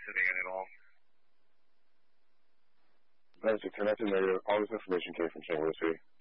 sitting in it all. 96, connected negative. All this information came from St. Lucie.